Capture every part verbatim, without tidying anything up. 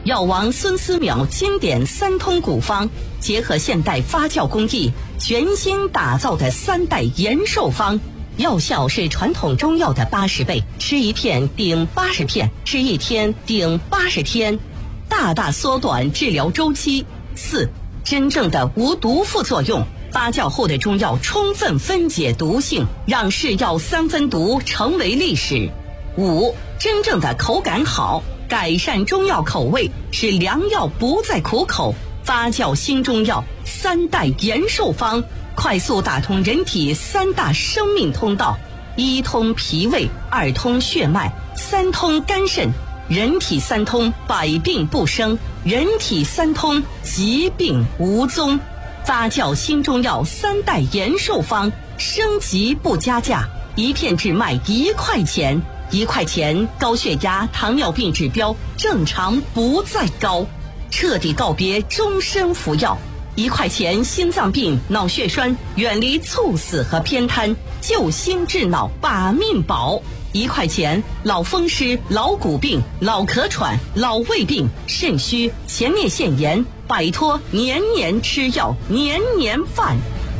药王孙思邈经典三通古方，结合现代发酵工艺，全新打造的三代延寿方，药效是传统中药的八十倍，吃一片顶八十片，吃一天顶八十天，大大缩短治疗周期。四、真正的无毒副作用，发酵后的中药充分分解毒性，让是药三分毒成为历史。五、真正的口感好，改善中药口味，使良药不再苦口。发酵新中药三代延寿方，快速打通人体三大生命通道：一通脾胃，二通血脉，三通肝肾。人体三通，百病不生；人体三通，疾病无踪。发酵新中药三代延寿方，升级不加价，一片只卖一块钱。一块钱，高血压、糖尿病指标正常不再高，彻底告别终身服药。一块钱，心脏病、脑血栓远离猝死和偏瘫，救心治脑把命保。一块钱，老风湿、老骨病、老咳喘、老胃病、肾虚、前列腺炎，摆脱年年吃药、年年犯。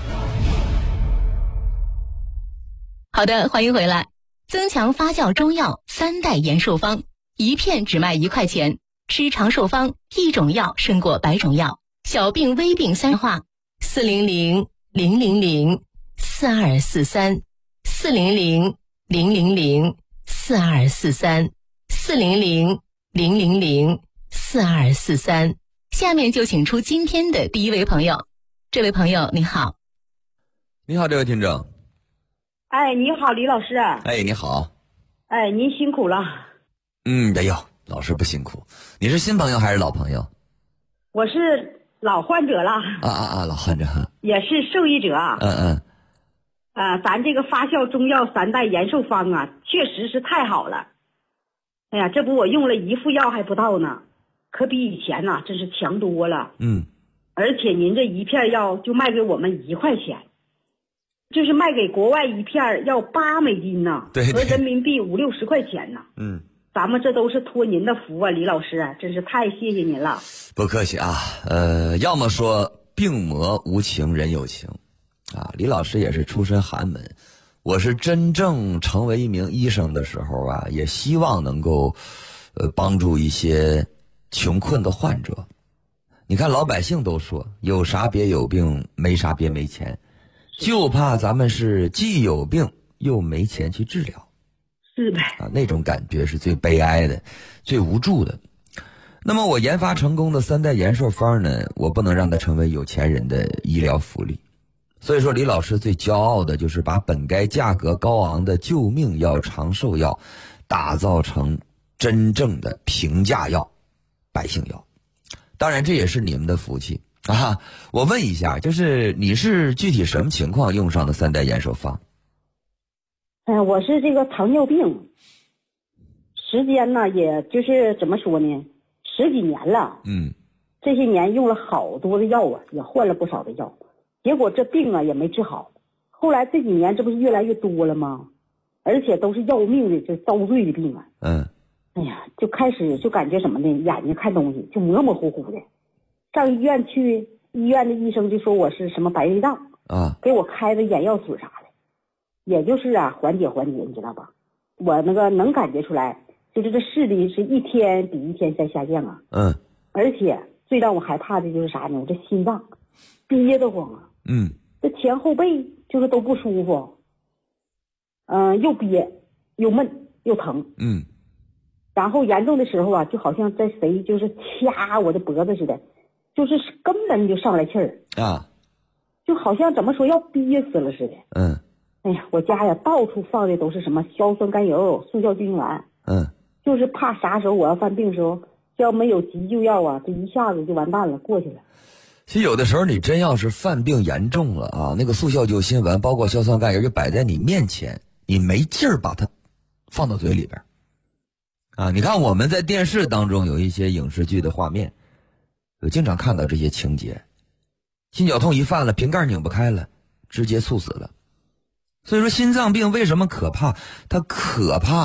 好的，欢迎回来。增强发酵中药三代延寿方，一片只卖一块钱，吃长寿方，一种药胜过百种药。小病微病三话，四零零零零零四二四三，四零零零零零四二四三，四零零零零零四二四三。下面就请出今天的第一位朋友。这位朋友你好。 你好，这位听众。 哎，你好，李老师。 哎，你好。 哎，您辛苦了。 嗯，哎呦，老师不辛苦。你是新朋友还是老朋友？ 我是老患者了。 啊啊啊，老患者。 也是受益者。 嗯嗯。 呃，咱这个发酵中药三代延寿方啊，确实是太好了。哎呀，这不我用了一副药还不到呢，可比以前呐、啊、真是强多了。 嗯。 而且您这一片药就卖给我们一块钱。就是卖给国外一片要八美金呢， 对， 合人民币五六十块钱呢。 嗯， 咱们这都是托您的福啊，李老师啊，真是太谢谢您了。 不客气啊，呃，要么说病魔无情人有情，啊，李老师也是出身寒门，我是真正成为一名医生的时候啊，也希望能够，呃，帮助一些穷困的患者。你看老百姓都说有啥别有病，没啥别没钱。就怕咱们是既有病又没钱去治疗， 是呗啊，那种感觉是最悲哀的，最无助的。那么我研发成功的三代延寿方呢，我不能让它成为有钱人的医疗福利。所以说李老师最骄傲的就是把本该价格高昂的救命药、长寿药打造成真正的平价药、百姓药。当然这也是你们的福气啊！我问一下，就是你是具体什么情况用上的三代延寿方？ 哎、呃，我是这个糖尿病，时间呢，也就是怎么说呢，十几年了。 嗯， 这些年用了好多的药啊，也换了不少的药，结果这病啊也没治好。后来这几年这不是越来越多了吗？而且都是要命的，这遭罪的病啊。 嗯。 哎呀，就开始就感觉什么呢？眼睛看东西就模模糊糊的。上医院去，医院的医生就说我是什么白内障啊， 给我开的眼药水啥的，也就是啊缓解缓解，你知道吧？我那个能感觉出来，就是这视力是一天比一天在下降啊。 嗯。 而且最让我害怕的就是啥呢？我这心脏憋得慌啊。 嗯。 这前后背就是都不舒服，嗯、呃，又憋又闷又疼。 嗯。 然后严重的时候啊，就好像在谁就是掐我的脖子似的，就是根本就上不来气儿啊， 就好像怎么说要憋死了似的。 嗯。 哎呀，我家呀到处放的都是什么硝酸甘油、速效救心丸。 嗯。 就是怕啥时候我要犯病的时候，要没有急救药啊，这一下子就完蛋了，过去了。 其实有的时候你真要是犯病严重了啊，那个速效救心丸包括硝酸甘油就摆在你面前，你没劲儿把它放到嘴里边啊。你看我们在电视当中有一些影视剧的画面，有经常看到这些情节，心绞痛一犯了，瓶盖拧不开了，直接猝死了。所以说心脏病为什么可怕？它可怕